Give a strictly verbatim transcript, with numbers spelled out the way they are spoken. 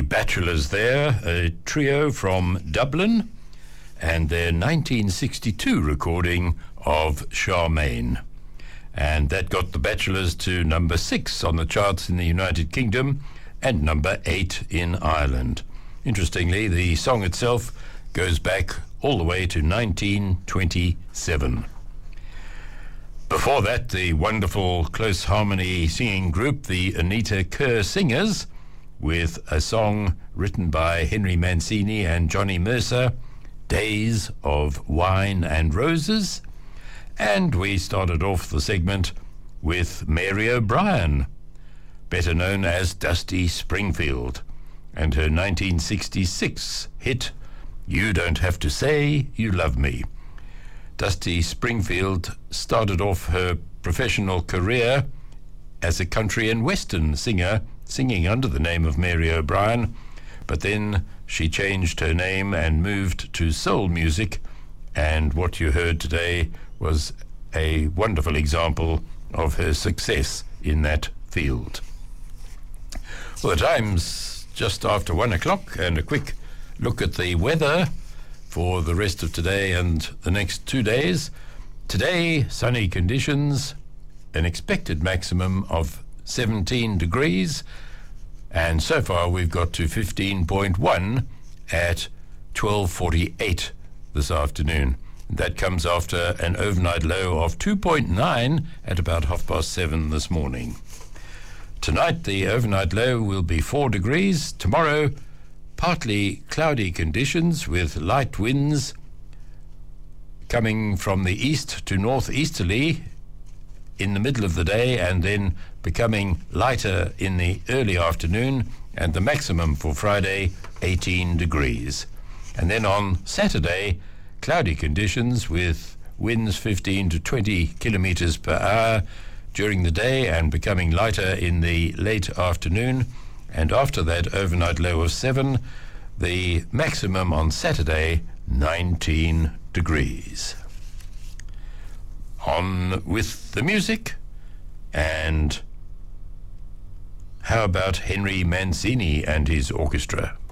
Bachelors there, a trio from Dublin, and their nineteen sixty-two recording of Charmaine. And that got the Bachelors to number six on the charts in the United Kingdom and number eight in Ireland. Interestingly, the song itself goes back all the way to nineteen twenty-seven. Before that, the wonderful close harmony singing group, the Anita Kerr Singers, with a song written by Henry Mancini and Johnny Mercer, Days of Wine and Roses. And we started off the segment with Mary O'Brien, better known as Dusty Springfield, and her nineteen sixty-six hit, You Don't Have to Say You Love Me. Dusty Springfield started off her professional career as a country and western singer, singing under the name of Mary O'Brien, but then she changed her name and moved to soul music, and what you heard today was a wonderful example of her success in that field. Well, the time's just after one o'clock, and a quick look at the weather for the rest of today and the next two days. Today, sunny conditions, an expected maximum of seventeen degrees, and so far we've got to fifteen point one at twelve forty-eight this afternoon. That comes after an overnight low of two point nine at about half past seven this morning. Tonight, the overnight low will be four degrees. Tomorrow, partly cloudy conditions with light winds coming from the east to northeasterly in the middle of the day, and then becoming lighter in the early afternoon, and the maximum for Friday, eighteen degrees. And then on Saturday, cloudy conditions with winds fifteen to twenty kilometers per hour during the day and becoming lighter in the late afternoon. And after that overnight low of seven, the maximum on Saturday, nineteen degrees. On with the music, and how about Henry Mancini and his orchestra?